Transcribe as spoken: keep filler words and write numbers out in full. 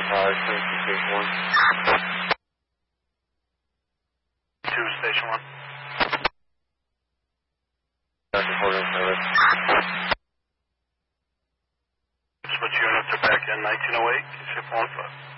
five, station one. Two, station one. Doctor four oh seven. Switch units are back in nineteen oh eight, ship one five.